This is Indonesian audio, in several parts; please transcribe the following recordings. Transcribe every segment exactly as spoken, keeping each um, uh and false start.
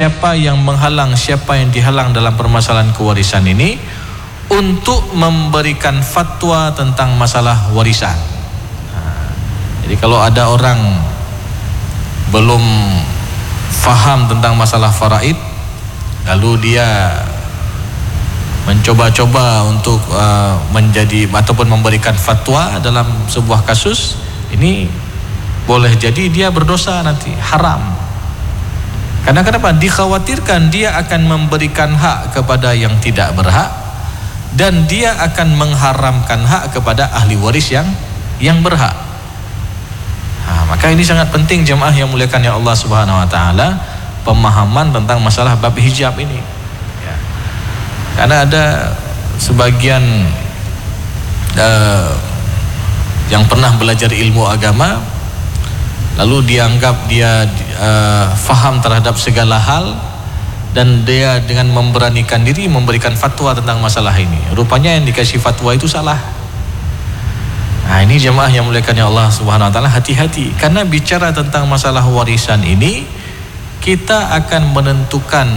siapa yang menghalang, siapa yang dihalang dalam permasalahan kewarisan ini untuk memberikan fatwa tentang masalah warisan. Nah, jadi kalau ada orang belum faham tentang masalah faraid, lalu dia mencoba-coba untuk uh, menjadi ataupun memberikan fatwa dalam sebuah kasus, ini boleh jadi dia berdosa nanti, haram. Karena kenapa? Dikhawatirkan dia akan memberikan hak kepada yang tidak berhak, dan dia akan mengharamkan hak kepada ahli waris yang yang berhak. Nah, maka ini sangat penting jemaah yang muliakan ya Allah Subhanahu wa taala, pemahaman tentang masalah bab hijab ini. Ya. Karena ada sebagian uh, yang pernah belajar ilmu agama, lalu dianggap dia uh, faham terhadap segala hal, dan dia dengan memberanikan diri memberikan fatwa tentang masalah ini. Rupanya yang dikasih fatwa itu salah. Nah, ini jemaah yang muliakan Allah Subhanahu wa taala, hati-hati, karena bicara tentang masalah warisan ini kita akan menentukan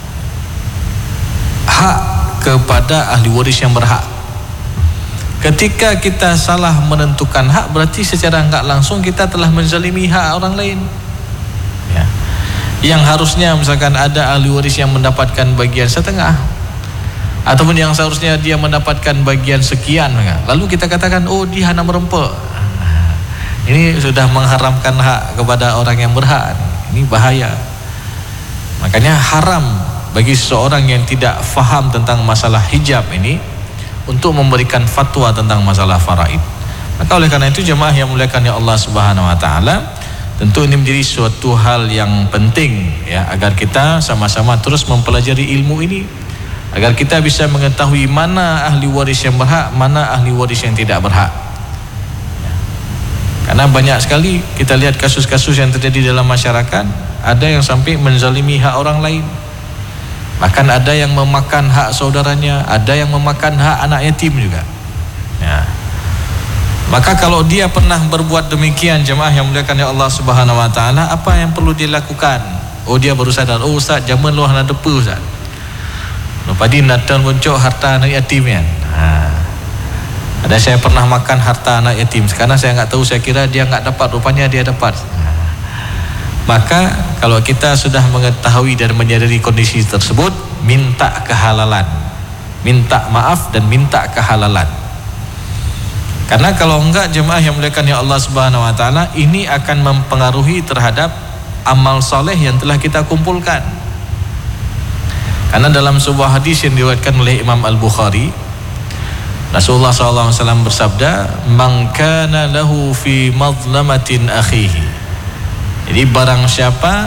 hak kepada ahli waris yang berhak. Ketika kita salah menentukan hak, berarti secara enggak langsung kita telah menzalimi hak orang lain. Ya. Yang harusnya misalkan ada ahli waris yang mendapatkan bagian setengah, ataupun yang seharusnya dia mendapatkan bagian sekian, lalu kita katakan, oh dia hanya merempek. Ini sudah mengharamkan hak kepada orang yang berhak. Ini bahaya. Makanya haram bagi seseorang yang tidak faham tentang masalah hijab ini untuk memberikan fatwa tentang masalah faraid. Maka oleh karena itu jemaah yang muliakan ya Allah Subhanahu wa taala, tentu ini menjadi suatu hal yang penting ya, agar kita sama-sama terus mempelajari ilmu ini, agar kita bisa mengetahui mana ahli waris yang berhak, mana ahli waris yang tidak berhak. Ya. Karena banyak sekali kita lihat kasus-kasus yang terjadi dalam masyarakat, ada yang sampai menzalimi hak orang lain. Bahkan ada yang memakan hak saudaranya, ada yang memakan hak anak yatim juga. Ya. Maka kalau dia pernah berbuat demikian jemaah yang muliakan ya Allah Subhanahu wa taala, apa yang perlu dilakukan? Oh, dia baru sadar, oh Ustaz, zaman lu hana depu Ustaz. Padi natan boncok harta anak yatim kan. Ha. Ada saya pernah makan harta anak yatim. Sekarang saya enggak tahu, saya kira dia enggak dapat, rupanya dia dapat. Maka kalau kita sudah mengetahui dan menyadari kondisi tersebut, minta kehalalan, minta maaf dan minta kehalalan. Karena kalau enggak jemaah yang muliakan ya Allah Subhanahu wa taala, ini akan mempengaruhi terhadap amal soleh yang telah kita kumpulkan. Karena dalam sebuah hadis yang diriwayatkan oleh Imam Al-Bukhari, Rasulullah sallallahu alaihi wasallam bersabda, "Man kana lahu fi madlamatin akhihi." Jadi barang siapa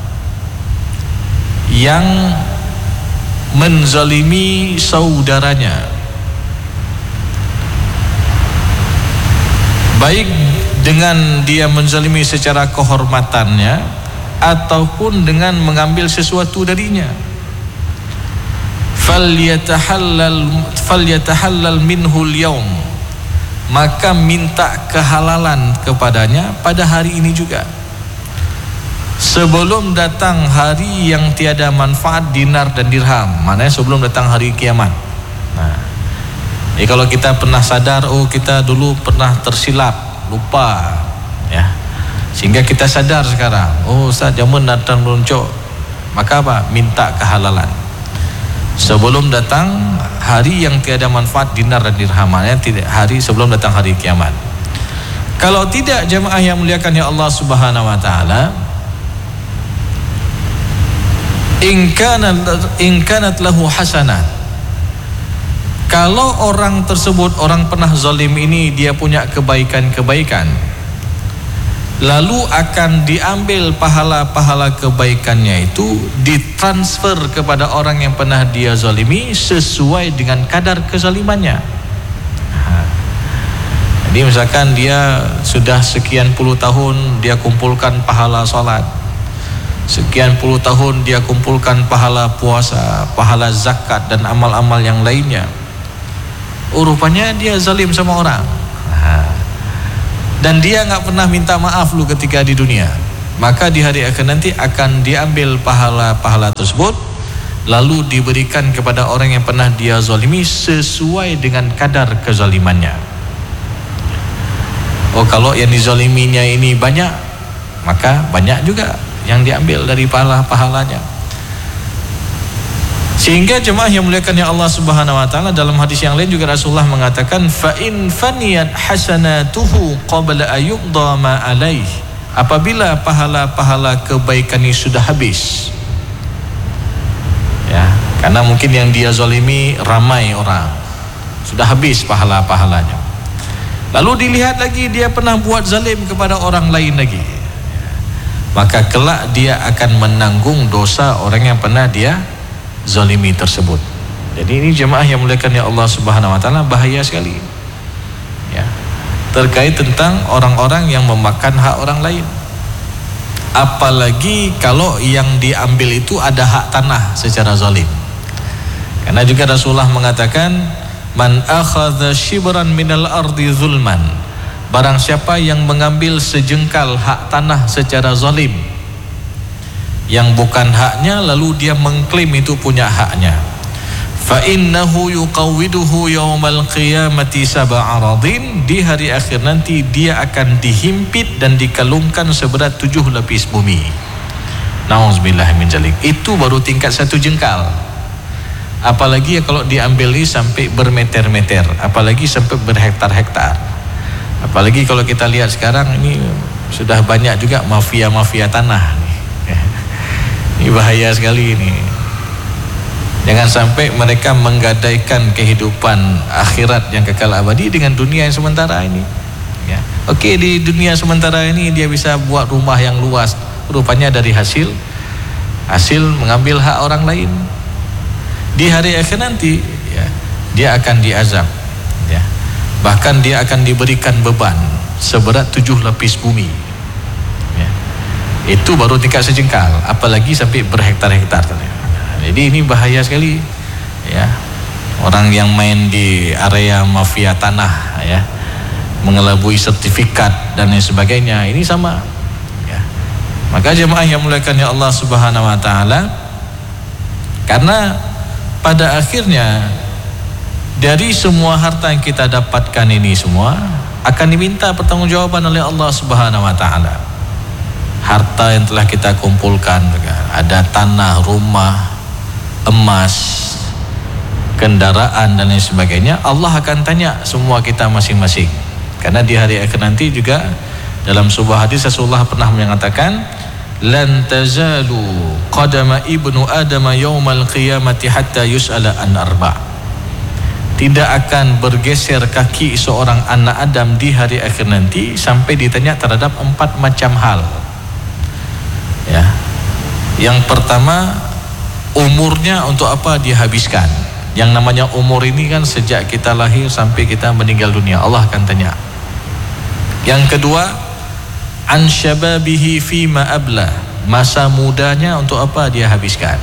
yang menzalimi saudaranya, baik dengan dia menzalimi secara kehormatannya ataupun dengan mengambil sesuatu darinya, falyatahallal falyatahallal minhu al-yawm, maka minta kehalalan kepadanya pada hari ini juga, sebelum datang hari yang tiada manfaat dinar dan dirham, maknanya sebelum datang hari kiamat. Nah, jadi kalau kita pernah sadar, oh kita dulu pernah tersilap, lupa ya, sehingga kita sadar sekarang, oh Ustaz zaman datang meluncuk, maka apa? Minta kehalalan sebelum datang hari yang tiada manfaat dinar dan dirham, maknanya tidak, hari sebelum datang hari kiamat. Kalau tidak jemaah yang muliakan ya Allah Subhanahu wa taala, in kanat in kanat lahu hasanat, kalau orang tersebut, orang pernah zalim ini, dia punya kebaikan-kebaikan, lalu akan diambil pahala-pahala kebaikannya itu ditransfer kepada orang yang pernah dia zalimi sesuai dengan kadar kezalimannya. Jadi misalkan dia sudah sekian puluh tahun dia kumpulkan pahala salat, sekian puluh tahun dia kumpulkan pahala puasa, pahala zakat dan amal-amal yang lainnya. Oh, rupanya dia zalim sama orang. Dan dia nggak pernah minta maaf lu ketika di dunia. maka di hari akhir nanti akan diambil pahala-pahala tersebut lalu diberikan kepada orang yang pernah dia zalimi sesuai dengan kadar kezalimannya. Oh, kalau yang dizaliminya ini banyak, maka banyak juga yang diambil dari pahala-pahalanya. Sehingga jemaah yang muliakan ya Allah Subhanahu wa taala, dalam hadis yang lain juga Rasulullah mengatakan fa in faniyat hasanatuhu qabla ayuqda ma alaih. Apabila pahala-pahala kebaikan ini sudah habis. Ya, karena mungkin yang dia zalimi ramai orang. Sudah habis pahala-pahalanya. Lalu dilihat lagi dia pernah buat zalim kepada orang lain lagi. Maka kelak dia akan menanggung dosa orang yang pernah dia zalimi tersebut. Jadi ini jemaah yang muliakan ya Allah Subhanahu wa taala, bahaya sekali. Ya. Terkait tentang orang-orang yang memakan hak orang lain. Apalagi kalau yang diambil itu ada hak tanah secara zalim. Karena juga Rasulullah mengatakan, man akhadha shibran minal ardi zulman. Barang siapa yang mengambil sejengkal hak tanah secara zalim, yang bukan haknya, lalu dia mengklaim itu punya haknya, fa innahu yuqawwiduhu yaumal qiyamati sab'a aradin. Di hari akhir nanti dia akan dihimpit dan dikalungkan seberat tujuh lapis bumi. Nauzubillah min dzalik. Itu baru tingkat satu jengkal. Apalagi ya kalau diambil ini sampai bermeter-meter, apalagi sampai berhektar-hektar. Apalagi kalau kita lihat sekarang ini sudah banyak juga mafia-mafia tanah. Ini bahaya sekali ini. Jangan sampai mereka menggadaikan kehidupan akhirat yang kekal abadi dengan dunia yang sementara ini. Ya. Oke, di dunia sementara ini dia bisa buat rumah yang luas, rupanya dari hasil hasil mengambil hak orang lain. Di hari akhir nanti, ya, dia akan diazab. Ya. Bahkan dia akan diberikan beban seberat tujuh lapis bumi. Itu baru tingkat sejengkal, apalagi sampai berhektar-hektar. Jadi ini bahaya sekali, ya. Orang yang main di area mafia tanah, ya, mengelabui sertifikat dan lain sebagainya, ini sama. Ya. Maka jemaah yang muliakan ya Allah Subhanahu wa taala, karena pada akhirnya dari semua harta yang kita dapatkan ini semua akan diminta pertanggungjawaban oleh Allah Subhanahu wa taala. Harta yang telah kita kumpulkan, ada tanah, rumah, emas, kendaraan dan lain sebagainya, Allah akan tanya semua kita masing-masing. Karena di hari akhir nanti juga dalam sebuah hadis Rasulullah pernah mengatakan, lan tazalu qadama ibnu adama yaumal qiyamati hatta yus'ala an arba'. Tidak akan bergeser kaki seorang anak Adam di hari akhir nanti sampai ditanya terhadap empat macam hal. Ya. Yang pertama, umurnya untuk apa dihabiskan. Yang namanya umur ini kan sejak kita lahir sampai kita meninggal dunia, Allah akan tanya. Yang kedua, an syababihi fima abla. Masa mudanya untuk apa dia habiskan.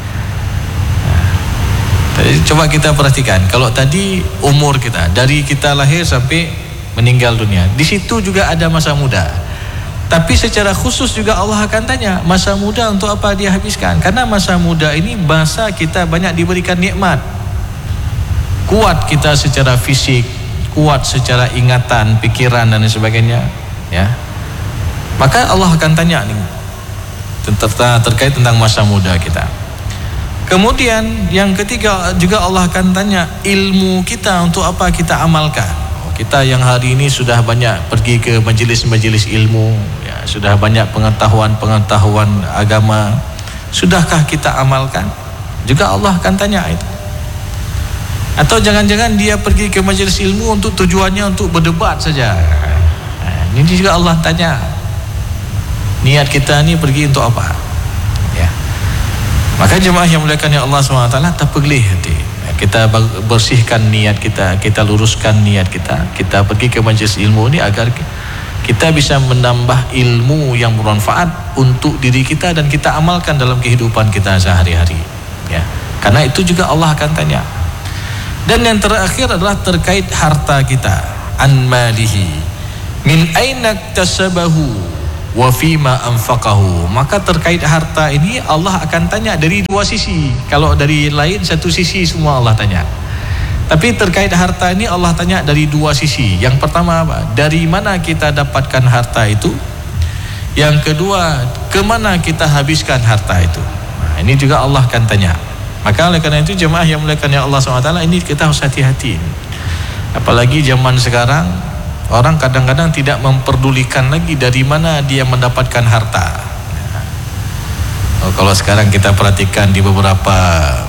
Nah, coba kita perhatikan, kalau tadi umur kita dari kita lahir sampai meninggal dunia, di situ juga ada masa muda. Tapi secara khusus juga Allah akan tanya masa muda untuk apa dia habiskan. Karena masa muda ini masa kita banyak diberikan nikmat. Kuat kita secara fisik, kuat secara ingatan, pikiran dan sebagainya, ya. Maka Allah akan tanya nih terkait tentang masa muda kita. Kemudian yang ketiga juga Allah akan tanya ilmu kita untuk apa kita amalkan. Kita yang hari ini sudah banyak pergi ke majelis-majelis ilmu, ya, sudah banyak pengetahuan-pengetahuan agama, sudahkah kita amalkan? Juga Allah akan tanya itu. Atau jangan-jangan dia pergi ke majelis ilmu untuk tujuannya untuk berdebat saja. Nah, ini juga Allah tanya. Niat kita ni pergi untuk apa? Ya. Maka jemaah yang muliakan ya Allah subhanahu wa taala, terpilih hati. Kita bersihkan niat kita, kita luruskan niat kita, kita pergi ke majelis ilmu ini agar kita bisa menambah ilmu yang bermanfaat untuk diri kita dan kita amalkan dalam kehidupan kita sehari-hari, ya. Karena itu juga Allah akan tanya. Dan yang terakhir adalah terkait harta kita, an malihi min aina iktasabahu wa fima anfaqahu. Maka terkait harta ini Allah akan tanya dari dua sisi. Kalau dari lain satu sisi semua Allah tanya. Tapi terkait harta ini Allah tanya dari dua sisi. Yang pertama apa? Dari mana kita dapatkan harta itu? Yang kedua, kemana kita habiskan harta itu? Nah, ini juga Allah akan tanya. Maka oleh karena itu jemaah yang muliakan ya Allah subhanahu wa taala, ini kita harus hati-hati. Apalagi zaman sekarang, orang kadang-kadang tidak memperdulikan lagi dari mana dia mendapatkan harta. Oh, kalau sekarang kita perhatikan di beberapa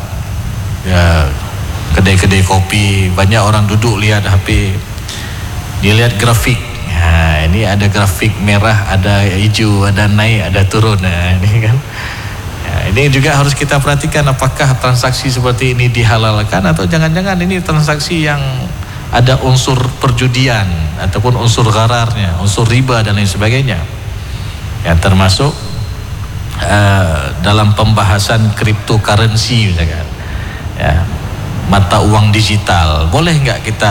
ya, kedai-kedai kopi, banyak orang duduk lihat H P, dilihat grafik. Nah, ini ada grafik merah, ada hijau, ada naik, ada turun. Nah, ini kan. Ya, ini juga harus kita perhatikan apakah transaksi seperti ini dihalalkan atau jangan-jangan ini transaksi yang ada unsur perjudian ataupun unsur ghararnya, unsur riba dan lain sebagainya. Ya, termasuk uh, dalam pembahasan cryptocurrency misalkan. Ya, mata uang digital, boleh nggak kita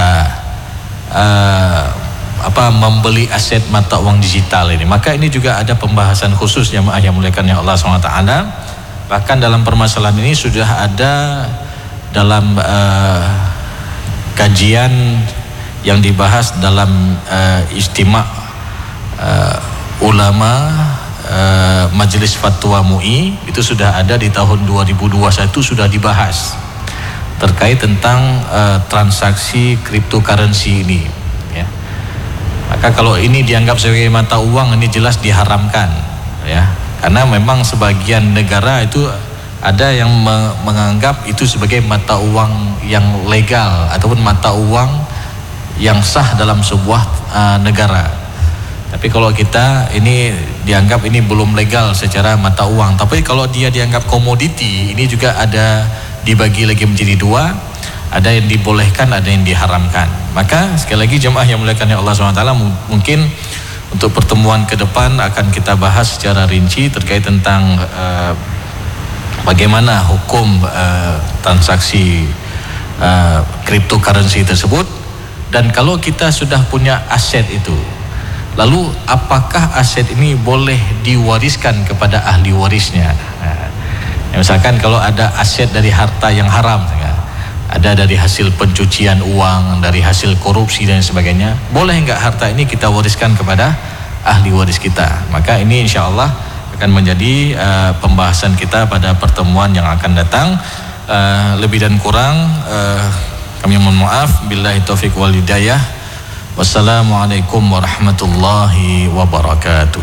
uh, apa membeli aset mata uang digital ini? Maka ini juga ada pembahasan khusus jemaah yang muliakan ya Allah subhanahu wa taala. Bahkan dalam permasalahan ini sudah ada dalam uh, kajian yang dibahas dalam uh, istimak uh, ulama uh, Majelis Fatwa M U I, itu sudah ada di tahun dua ribu dua puluh satu, sudah dibahas terkait tentang uh, transaksi cryptocurrency ini, ya. Maka kalau ini dianggap sebagai mata uang, ini jelas diharamkan, ya, karena memang sebagian negara itu ada yang me menganggap itu sebagai mata uang yang legal ataupun mata uang yang sah dalam sebuah uh, negara. Tapi kalau kita ini dianggap ini belum legal secara mata uang. Tapi kalau dia dianggap komoditi, ini juga ada dibagi lagi menjadi dua, ada yang dibolehkan, ada yang diharamkan. Maka sekali lagi jemaah yang muliakan Allah subhanahu wa taala, mungkin untuk pertemuan ke depan akan kita bahas secara rinci terkait tentang uh, bagaimana hukum uh, transaksi uh, cryptocurrency tersebut. Dan kalau kita sudah punya aset itu, lalu apakah aset ini boleh diwariskan kepada ahli warisnya? Nah, ya misalkan kalau ada aset dari harta yang haram, ya, ada dari hasil pencucian uang, dari hasil korupsi dan sebagainya, boleh nggak harta ini kita wariskan kepada ahli waris kita? Maka ini insya Allah akan menjadi uh, pembahasan kita pada pertemuan yang akan datang. Uh, lebih dan kurang uh, kami mohon maaf. Billahi taufiq wal hidayah. Wassalamualaikum warahmatullahi wabarakatuh.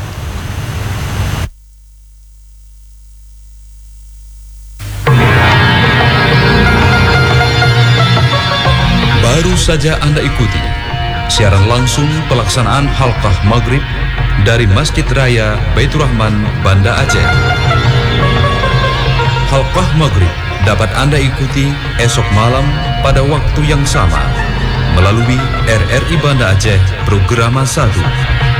Baru saja Anda ikuti siaran langsung pelaksanaan halqah maghrib dari Masjid Raya Baitur Rahman, Banda Aceh. Halqah maghrib dapat Anda ikuti esok malam pada waktu yang sama melalui R R I Banda Aceh Programa satu.